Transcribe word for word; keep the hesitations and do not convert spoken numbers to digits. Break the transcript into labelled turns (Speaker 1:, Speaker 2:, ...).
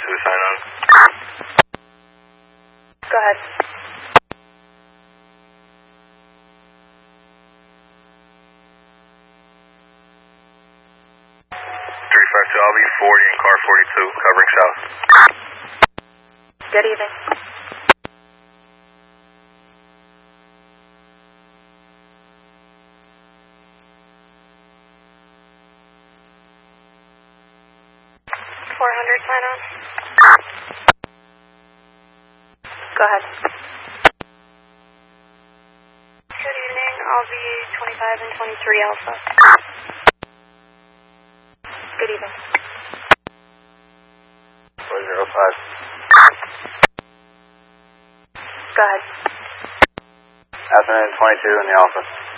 Speaker 1: two, sign on.
Speaker 2: Go ahead.
Speaker 1: three five two, I'll be forty in car forty-two, covering south.
Speaker 2: Good evening. four hundred, sign on. Go ahead. Good evening, I'll be twenty-five and twenty-three Alpha. Good evening.
Speaker 1: four zero five.
Speaker 2: Go ahead.
Speaker 1: Afternoon twenty-two in the Alpha.